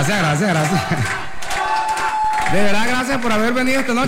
Gracias. De verdad, gracias por haber venido esta noche.